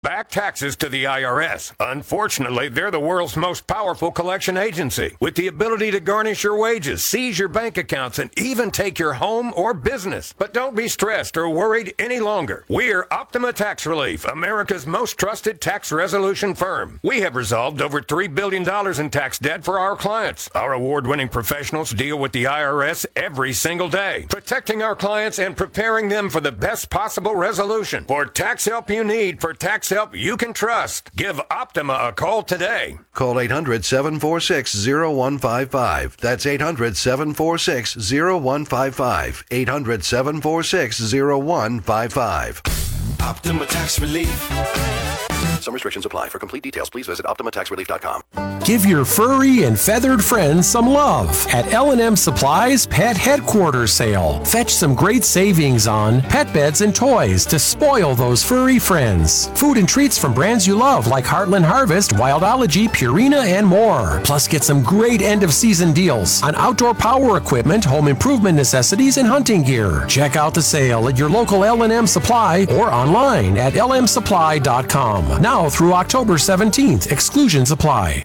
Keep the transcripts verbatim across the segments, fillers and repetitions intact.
back taxes to the I R S. Unfortunately, they're the world's most powerful collection agency, with the ability to garnish your wages, seize your bank accounts, and even take your home or business. But don't be stressed or worried any longer. We're Optima Tax Relief, America's most trusted tax resolution firm. We have resolved over three billion dollars in tax debt for our clients. Our award-winning professionals deal with the I R S every single day, protecting our clients and preparing them for the best possible resolution. For tax help you need, for tax help you can trust, give Optima a call today. Call eight hundred, seven four six, zero one five five. That's eight hundred, seven four six, zero one five five. eight hundred, seven four six, zero one five five. Optima Tax Relief. Some restrictions apply. For complete details, please visit optima tax relief dot com. Give your furry and feathered friends some love at L and M Supply's Pet Headquarters Sale. Fetch some great savings on pet beds and toys to spoil those furry friends. Food and treats from brands you love like Heartland Harvest, Wildology, Purina, and more. Plus, get some great end-of-season deals on outdoor power equipment, home improvement necessities, and hunting gear. Check out the sale at your local L and M Supply or online at L M supply dot com. Now through October seventeenth, exclusions apply.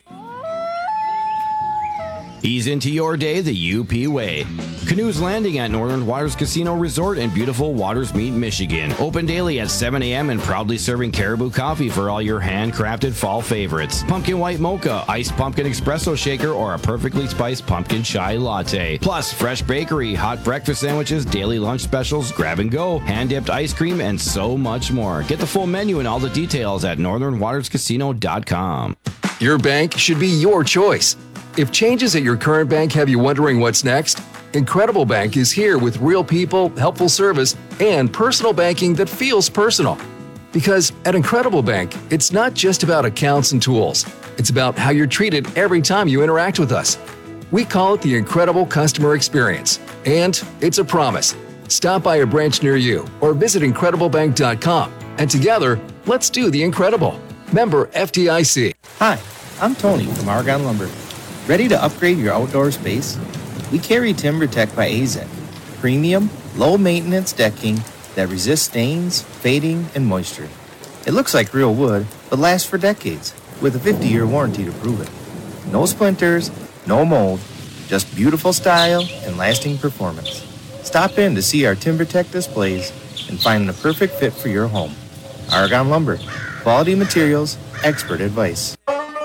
Ease into your day the U P way. Canoes Landing at Northern Waters Casino Resort in beautiful Waters Meet, Michigan. Open daily at seven a.m. and proudly serving Caribou coffee for all your handcrafted fall favorites. Pumpkin white mocha, iced pumpkin espresso shaker, or a perfectly spiced pumpkin chai latte. Plus, fresh bakery, hot breakfast sandwiches, daily lunch specials, grab and go, hand-dipped ice cream, and so much more. Get the full menu and all the details at northern waters casino dot com. Your bank should be your choice. If changes at your current bank have you wondering what's next, Incredible Bank is here with real people, helpful service, and personal banking that feels personal. Because at Incredible Bank, it's not just about accounts and tools. It's about how you're treated every time you interact with us. We call it the Incredible Customer Experience. And it's a promise. Stop by a branch near you or visit incredible bank dot com. And together, let's do the incredible. Member F D I C. Hi, I'm Tony from Argonne Lumber. Ready to upgrade your outdoor space? We carry TimberTech by A Z E C, premium, low-maintenance decking that resists stains, fading, and moisture. It looks like real wood, but lasts for decades, with a fifty-year warranty to prove it. No splinters, no mold, just beautiful style and lasting performance. Stop in to see our TimberTech displays and find the perfect fit for your home. Argonne Lumber, quality materials, expert advice.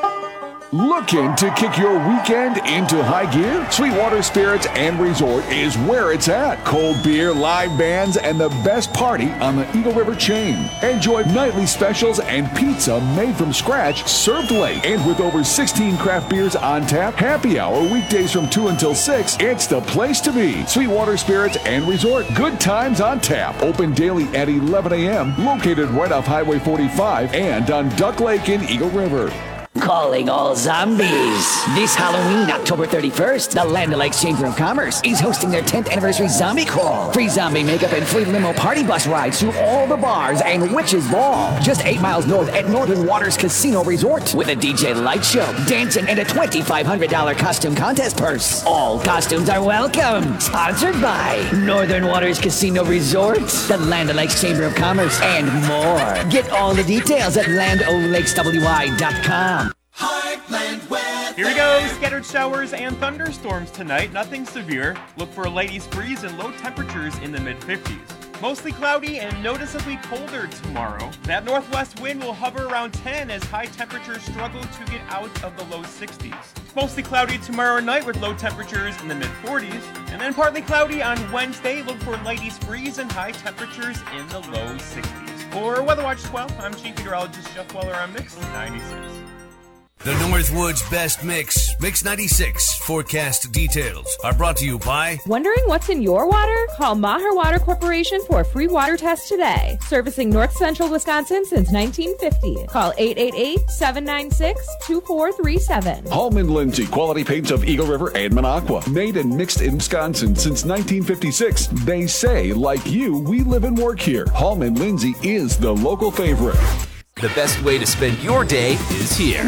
Looking to kick your weekend into high gear? Sweetwater Spirits and Resort is where it's at. Cold beer, live bands, and the best party on the Eagle River chain. Enjoy nightly specials and pizza made from scratch, served late. And with over sixteen craft beers on tap, happy hour weekdays from two until six, it's the place to be. Sweetwater Spirits and Resort. Good times on tap. Open daily at eleven a.m. Located right off Highway forty-five and on Duck Lake in Eagle River. Calling all zombies. This Halloween, October thirty-first, the Land O'Lakes Chamber of Commerce is hosting their tenth anniversary zombie crawl. Free zombie makeup and free limo party bus rides to all the bars and Witches Ball. Just eight miles north at Northern Waters Casino Resort with a D J light show, dancing, and a twenty-five hundred dollars costume contest purse. All costumes are welcome. Sponsored by Northern Waters Casino Resort, the Land O'Lakes Chamber of Commerce, and more. Get all the details at land o lakes w i dot com. Heartland weather. Here we go. Scattered showers and thunderstorms tonight. Nothing severe. Look for a light east breeze and low temperatures in the mid fifties. Mostly cloudy and noticeably colder tomorrow. That northwest wind will hover around ten as high temperatures struggle to get out of the low sixties. Mostly cloudy tomorrow night with low temperatures in the mid forties. And then partly cloudy on Wednesday. Look for light east breeze and high temperatures in the low sixties. For Weather Watch twelve, I'm Chief Meteorologist Jeff Weller on Mix ninety-six. The Northwoods Best Mix, Mix ninety-six forecast details are brought to you by... Wondering what's in your water? Call Maher Water Corporation for a free water test today. Servicing North Central Wisconsin since nineteen fifty. Call eight eight eight, seven nine six, two four three seven. Hallman Lindsay, quality paints of Eagle River and Minocqua. Made and mixed in Wisconsin since nineteen fifty-six. They say, like you, we live and work here. Hallman Lindsay is the local favorite. The best way to spend your day is here.